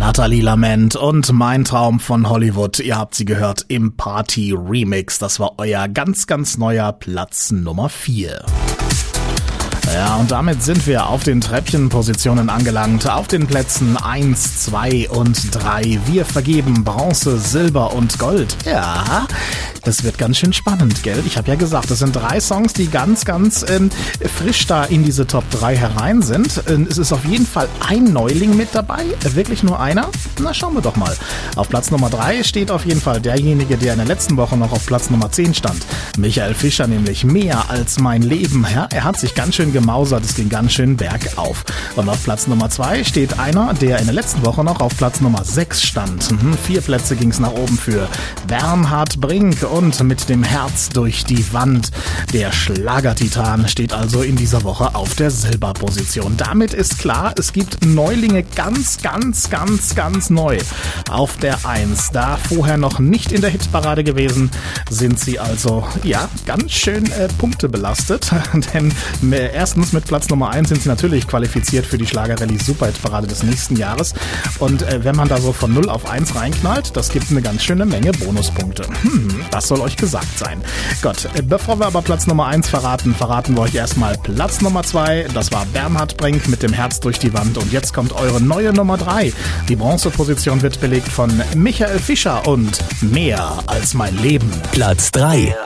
Nathalie Lament und Mein Traum von Hollywood. Ihr habt sie gehört im Party Remix. Das war euer ganz, ganz neuer Platz Nummer 4. Ja, und damit sind wir auf den Treppchenpositionen angelangt, auf den Plätzen 1, 2 und 3. Wir vergeben Bronze, Silber und Gold. Ja, das wird ganz schön spannend, gell? Ich habe ja gesagt, das sind 3 Songs, die ganz, ganz frisch da in diese Top 3 herein sind. Es ist auf jeden Fall ein Neuling mit dabei, wirklich nur einer. Na, schauen wir doch mal. Auf Platz Nummer 3 steht auf jeden Fall derjenige, der in der letzten Woche noch auf Platz Nummer 10 stand. Michael Fischer, nämlich Mehr als mein Leben. Ja, er hat sich ganz schön gemausert, es ging ganz schön bergauf. Und auf Platz Nummer 2 steht einer, der in der letzten Woche noch auf Platz Nummer 6 stand. 4 Plätze ging es nach oben für Bernhard Brink und Mit dem Herz durch die Wand. Der Schlagertitan steht also in dieser Woche auf der Silberposition. Damit ist klar, es gibt Neulinge ganz, ganz, ganz, ganz neu auf der 1. Da vorher noch nicht in der Hitparade gewesen, sind sie also, ja, ganz schön punktebelastet. Denn erstens mit Platz Nummer 1 sind sie natürlich qualifiziert für die Schlager-Rallye Superhitparade des nächsten Jahres. Und wenn man da so von 0 auf 1 reinknallt, das gibt eine ganz schöne Menge Bonuspunkte. Das soll euch gesagt sein. Gott, bevor wir aber Platz Nummer 1 verraten wir euch erstmal Platz Nummer 2. Das war Bernhard Brink mit dem Herz durch die Wand. Und jetzt kommt eure neue Nummer 3. Die Bronzeposition wird belegt von Michael Fischer und Mehr als mein Leben. Platz 3.